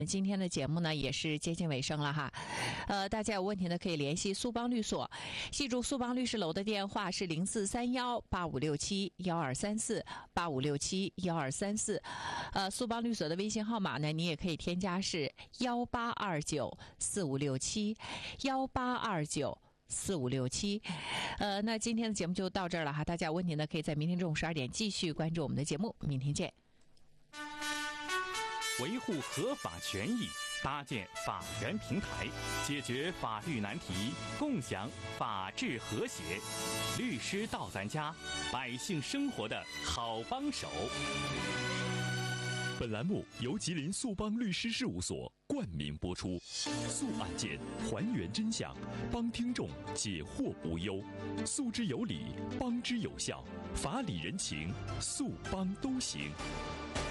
今天的节目呢也是接近尾声了哈，大家有问题呢可以联系苏邦律所，记住苏邦律师楼的电话是04318567123485671234，苏邦律所的微信号码呢你也可以添加是1829456718294567。那今天的节目就到这儿了哈，大家有问题呢可以在明天中午12点继续关注我们的节目，明天见。 维护合法权益，搭建法源平台，解决法律难题，共享法治和谐。律师到咱家，百姓生活的好帮手。 本栏目由吉林速邦律师事务所冠名播出，速案件还原真相，帮听众解惑无忧，诉之有理，帮之有效，法理人情，速帮都行。